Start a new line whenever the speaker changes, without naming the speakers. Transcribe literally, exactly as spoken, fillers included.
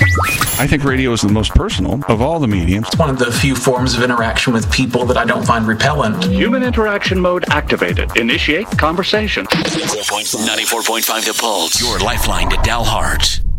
I think radio is the most personal of all the mediums.
It's one of the few forms of interaction with people that I don't find repellent.
Human interaction mode activated. Initiate conversation.
ninety-four point five The Pulse. Your lifeline to Dalhart.